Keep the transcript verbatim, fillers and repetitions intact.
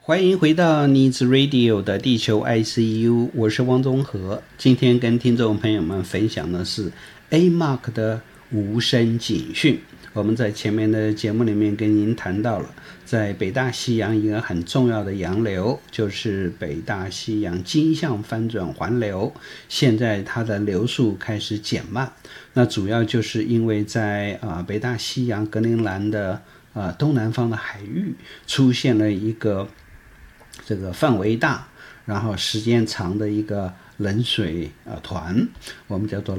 欢迎回到 Needs Radio 的地球 I C U， 我是汪宗和。今天跟听众朋友们分享的是 A M A R K 的无声警讯。我们在前面的节目里面跟您谈到了，在北大西洋一个很重要的洋流，就是北大西洋经向翻转环流，现在它的流速开始减慢。那主要就是因为在、呃、北大西洋格陵兰的、呃、东南方的海域出现了一个这个范围大然后时间长的一个冷水、呃、团，我们叫做